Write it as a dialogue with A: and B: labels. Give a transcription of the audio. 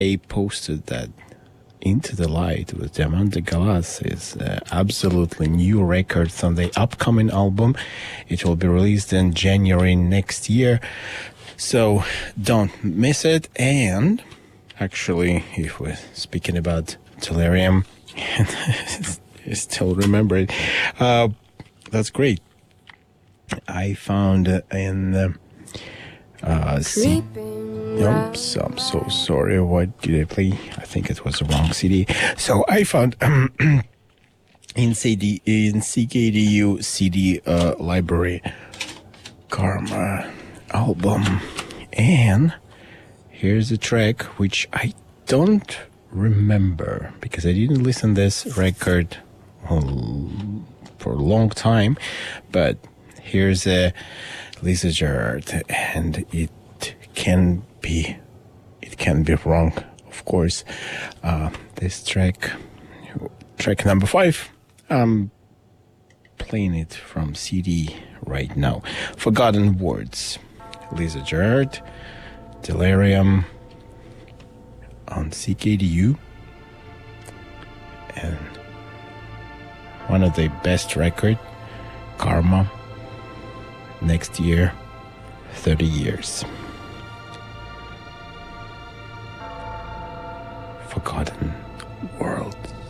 A: They posted that Into the Light with Diamante Galas is absolutely new record on the upcoming album. It will be released in January next year. So don't miss it. And actually, if we're speaking about Delirium, I still remember it. That's great. I found in Oops, I'm so sorry. What did I play? I think it was the wrong CD. So I found in CKDU CD library Karma album, and here's a track which I don't remember because I didn't listen this record for a long time, but here's a Lisa Gerard, and it can be wrong, of course. This track number 5, I'm playing it from CD right now. Forgotten Words, Lisa Gerard, Delirium on CKDU, and one of the best record, Karma, next year, 30 years. Forgotten World.